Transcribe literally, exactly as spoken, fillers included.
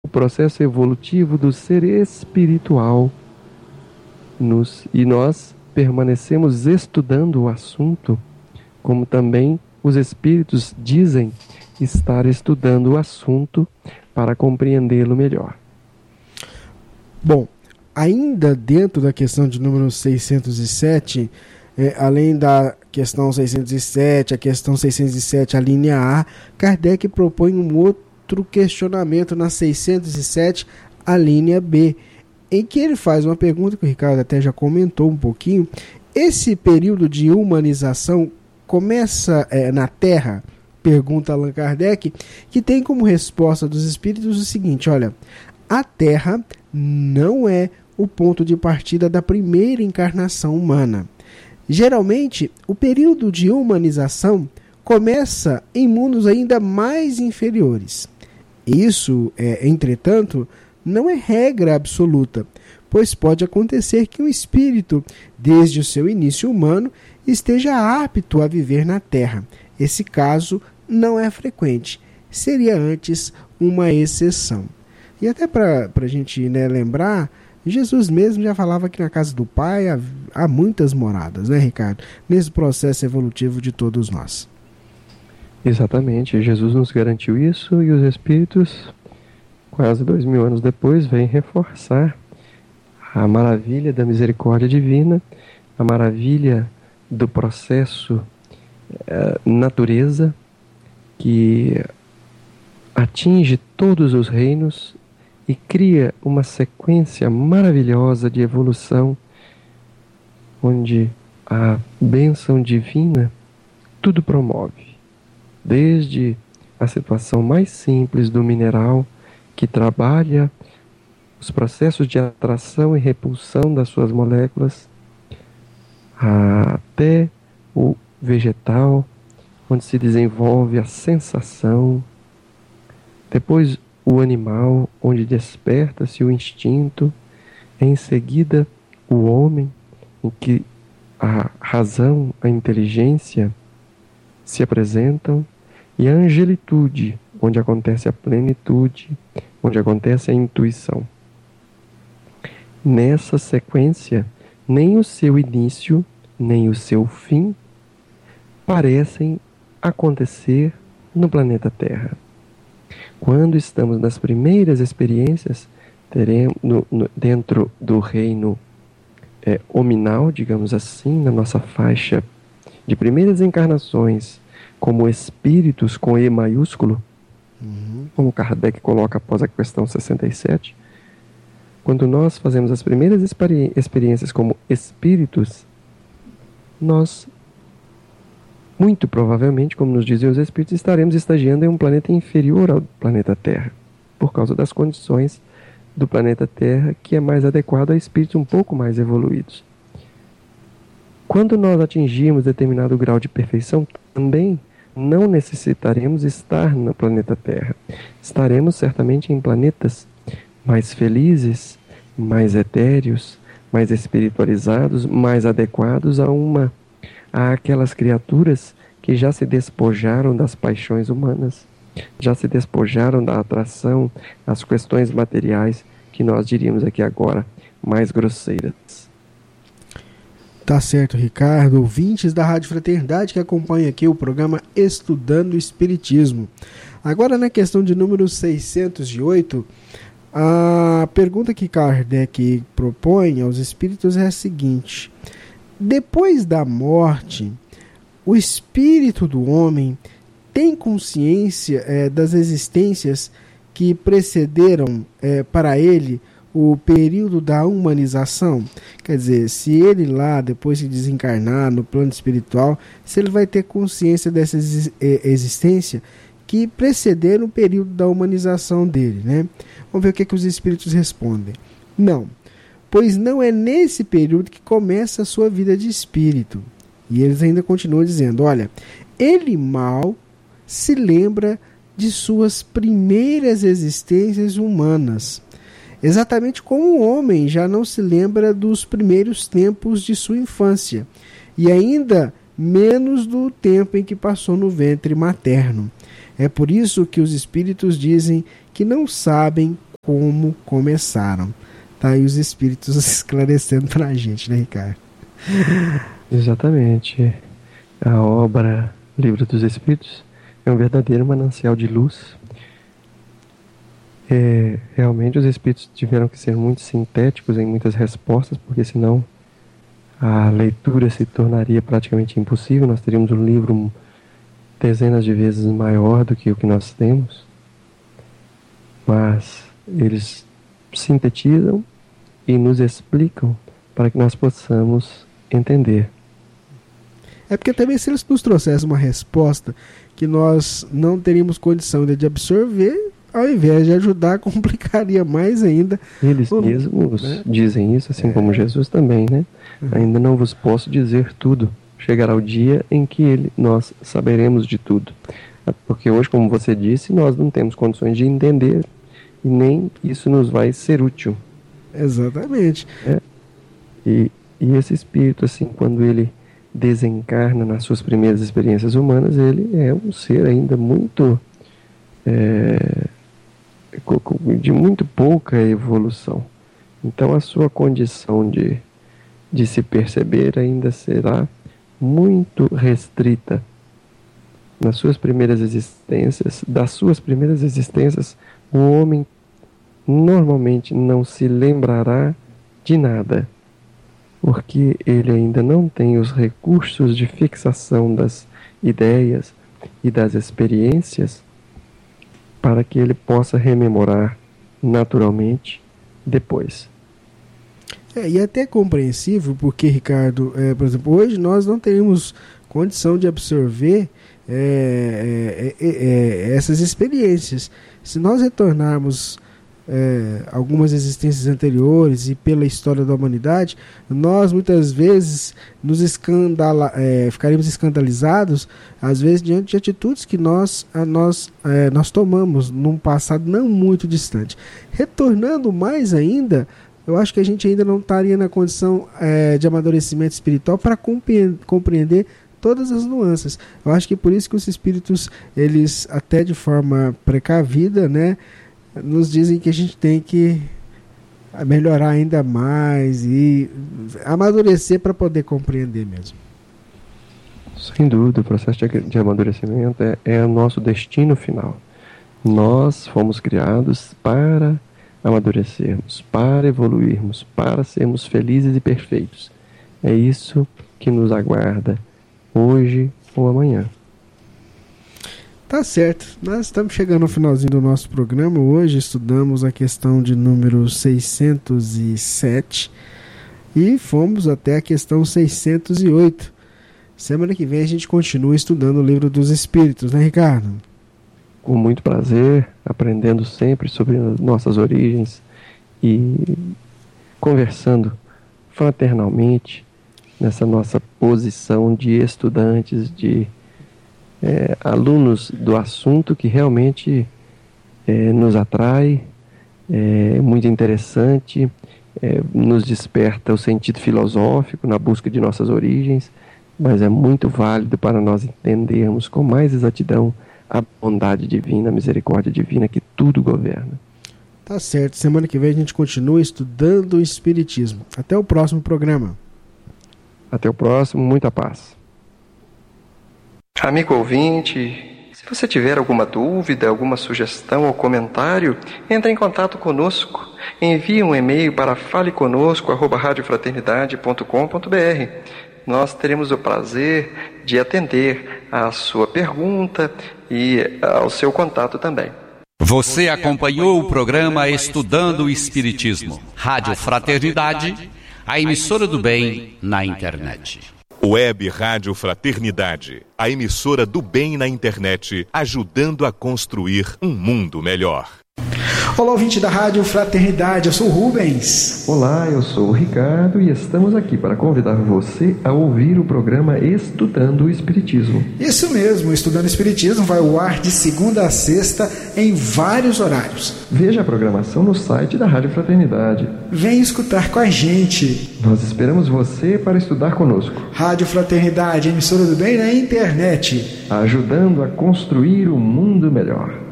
o processo evolutivo do ser espiritual. Nos, e nós permanecemos estudando o assunto, como também os espíritos dizem estar estudando o assunto para compreendê-lo melhor. Bom, ainda dentro da questão de número seiscentos e sete, é, além da questão seiscentos e sete, a questão seiscentos e sete, a linha A, Kardec propõe um outro questionamento na seiscentos e sete, a linha B, em que ele faz uma pergunta que o Ricardo até já comentou um pouquinho. Esse período de humanização começa é, na Terra? Pergunta Allan Kardec, que tem como resposta dos espíritos o seguinte: olha, a Terra não é o ponto de partida da primeira encarnação humana. Geralmente, o período de humanização começa em mundos ainda mais inferiores. Isso, é, entretanto, não é regra absoluta, pois pode acontecer que um espírito, desde o seu início humano, esteja apto a viver na Terra. Esse caso não é frequente, seria antes uma exceção. E até para a gente, né, lembrar, Jesus mesmo já falava que na casa do Pai há, há muitas moradas, né, Ricardo? Nesse processo evolutivo de todos nós. Exatamente, Jesus nos garantiu isso e os espíritos, quase dois mil anos depois, vêm reforçar a maravilha da misericórdia divina, a maravilha do processo eh, natureza que atinge todos os reinos e cria uma sequência maravilhosa de evolução, onde a bênção divina tudo promove, desde a situação mais simples do mineral, que trabalha os processos de atração e repulsão das suas moléculas, até o vegetal, onde se desenvolve a sensação, depois o animal, onde desperta-se o instinto, em seguida o homem, em que a razão, a inteligência se apresentam, e a angelitude, onde acontece a plenitude, onde acontece a intuição. Nessa sequência, nem o seu início, nem o seu fim parecem acontecer no planeta Terra. Quando estamos nas primeiras experiências, teremos no, no, dentro do reino é, hominal, digamos assim, na nossa faixa de primeiras encarnações, como espíritos com E maiúsculo, uhum. como Kardec coloca após a questão sessenta e sete, quando nós fazemos as primeiras experi- experiências como espíritos, nós, muito provavelmente, como nos dizem os espíritos, estaremos estagiando em um planeta inferior ao planeta Terra, por causa das condições do planeta Terra, que é mais adequado a espíritos um pouco mais evoluídos. Quando nós atingirmos determinado grau de perfeição, também não necessitaremos estar no planeta Terra. Estaremos certamente em planetas mais felizes, mais etéreos, mais espiritualizados, mais adequados a uma a aquelas criaturas que já se despojaram das paixões humanas, já se despojaram da atração às questões materiais, que nós diríamos aqui agora mais grosseiras. Tá certo, Ricardo. Ouvintes da Rádio Fraternidade que acompanham aqui o programa Estudando o Espiritismo. Agora, na questão de número seiscentos e oito, a pergunta que Kardec propõe aos espíritos é a seguinte: depois da morte, o espírito do homem tem consciência é, das existências que precederam é, para ele o período da humanização? Quer dizer, se ele lá, depois de desencarnar no plano espiritual, se ele vai ter consciência dessa existência que precederam o período da humanização dele, né? Vamos ver o que, é que os espíritos respondem. Não, pois não é nesse período que começa a sua vida de espírito. E eles ainda continuam dizendo, olha, ele mal se lembra de suas primeiras existências humanas, exatamente como o homem já não se lembra dos primeiros tempos de sua infância, e ainda menos do tempo em que passou no ventre materno. É por isso que os espíritos dizem que não sabem como começaram. Tá aí os espíritos esclarecendo para a gente, né, Ricardo? Exatamente. A obra Livro dos Espíritos é um verdadeiro manancial de luz. É, realmente os espíritos tiveram que ser muito sintéticos em muitas respostas, porque senão a leitura se tornaria praticamente impossível. Nós teríamos um livro dezenas de vezes maior do que o que nós temos, mas eles sintetizam e nos explicam para que nós possamos entender. É porque também se eles nos trouxessem uma resposta que nós não teríamos condição de absorver, ao invés de ajudar, complicaria mais ainda. Eles o... mesmos né? dizem isso, assim é. como Jesus também, né? Uhum. Ainda não vos posso dizer tudo. Chegará o dia em que ele, nós saberemos de tudo. Porque hoje, como você disse, nós não temos condições de entender e nem isso nos vai ser útil. Exatamente. É. E, e esse espírito, assim, quando ele desencarna nas suas primeiras experiências humanas, ele é um ser ainda muito é, de muito pouca evolução. Então a sua condição de, de se perceber ainda será muito restrita. Nas suas primeiras existências, das suas primeiras existências, o homem normalmente não se lembrará de nada, porque ele ainda não tem os recursos de fixação das ideias e das experiências para que ele possa rememorar naturalmente depois. É, e é até compreensível, porque, Ricardo, é, por exemplo, hoje nós não temos condição de absorver é, é, é, é, essas experiências. Se nós retornarmos É, algumas existências anteriores e pela história da humanidade, nós muitas vezes nos escandala, é, ficaríamos escandalizados, às vezes diante de atitudes que nós, a, nós, é, nós tomamos num passado não muito distante. Retornando mais ainda, eu acho que a gente ainda não estaria na condição é, de amadurecimento espiritual para compreender, compreender todas as nuances. Eu acho que por isso que os espíritos, eles até de forma precavida, né, nos dizem que a gente tem que melhorar ainda mais e amadurecer para poder compreender mesmo. Sem dúvida, o processo de, de amadurecimento é, é o nosso destino final. Nós fomos criados para amadurecermos, para evoluirmos, para sermos felizes e perfeitos. É isso que nos aguarda hoje ou amanhã. Tá certo, nós estamos chegando ao finalzinho do nosso programa. Hoje estudamos a questão de número seiscentos e sete e fomos até a questão seiscentos e oito. Semana que vem a gente continua estudando o Livro dos Espíritos, né, Ricardo? Com muito prazer, aprendendo sempre sobre as nossas origens e conversando fraternalmente nessa nossa posição de estudantes, de É, alunos do assunto que realmente é, nos atrai, é muito interessante, é, nos desperta o sentido filosófico na busca de nossas origens, mas é muito válido para nós entendermos com mais exatidão a bondade divina, a misericórdia divina que tudo governa. Tá certo, semana que vem a gente continua estudando o Espiritismo. Até o próximo programa. Até o próximo, muita paz. Amigo ouvinte, se você tiver alguma dúvida, alguma sugestão ou comentário, entre em contato conosco. Envie um e-mail para faleconosco arroba radiofraternidade ponto com ponto br. Nós teremos o prazer de atender à sua pergunta e ao seu contato também. Você acompanhou o programa Estudando o Espiritismo, Rádio Fraternidade, a emissora do bem na internet. Web Rádio Fraternidade, a emissora do bem na internet, ajudando a construir um mundo melhor. Olá, ouvinte da Rádio Fraternidade, eu sou o Rubens. Olá, eu sou o Ricardo e estamos aqui para convidar você a ouvir o programa Estudando o Espiritismo. Isso mesmo, Estudando o Espiritismo vai ao ar de segunda a sexta em vários horários. Veja a programação no site da Rádio Fraternidade. Vem escutar com a gente. Nós esperamos você para estudar conosco. Rádio Fraternidade, emissora do bem na internet, ajudando a construir um mundo melhor.